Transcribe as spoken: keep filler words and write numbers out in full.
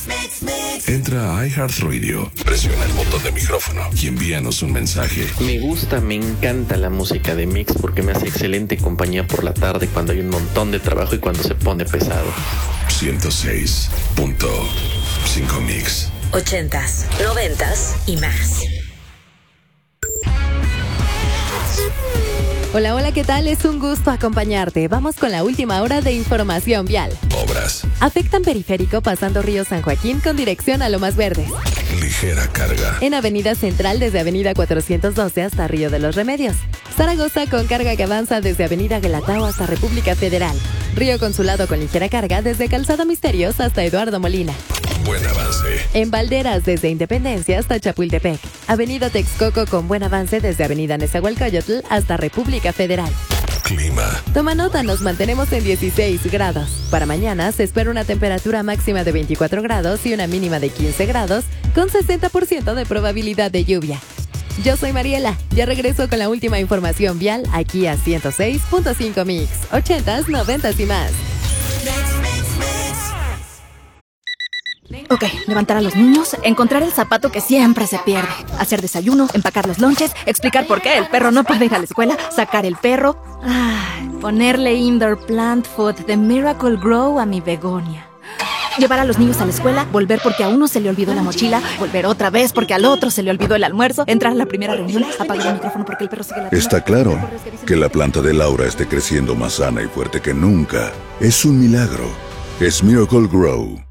Entra a iHeartRadio, presiona el botón de micrófono y envíanos un mensaje. Me gusta, me encanta la música de Mix porque me hace excelente compañía por la tarde cuando hay un montón de trabajo y cuando se pone pesado. ciento seis punto cinco Mix. Ochentas, noventas y más. Hola, hola, ¿qué tal? Es un gusto acompañarte. Vamos con la última hora de información vial. Obras. Afectan periférico pasando Río San Joaquín con dirección a Lomas Verdes. Ligera carga. En Avenida Central desde Avenida cuatrocientos doce hasta Río de los Remedios. Zaragoza con carga que avanza desde Avenida Guelatao hasta República Federal. Río Consulado con ligera carga desde Calzada Misterios hasta Eduardo Molina. Buen avance. En Valderas desde Independencia hasta Chapultepec. Avenida Texcoco con buen avance desde Avenida Nezahualcóyotl hasta República Federal. Clima. Toma nota, nos mantenemos en dieciséis grados. Para mañana se espera una temperatura máxima de veinticuatro grados y una mínima de quince grados con sesenta por ciento de probabilidad de lluvia. Yo soy Mariela, ya regreso con la última información vial aquí a ciento seis punto cinco Mix, ochentas, noventas y más. Ok, levantar a los niños, encontrar el zapato que siempre se pierde, hacer desayuno, empacar los lonches, explicar por qué el perro no puede ir a la escuela, sacar el perro, ay, ponerle indoor plant food de Miracle Grow a mi begonia. Llevar a los niños a la escuela, volver porque a uno se le olvidó la mochila, volver otra vez porque al otro se le olvidó el almuerzo, entrar a la primera reunión, apagar el micrófono porque el perro sigue ladrando. Está claro que la planta de Laura esté creciendo más sana y fuerte que nunca. Es un milagro. Es Miracle Grow.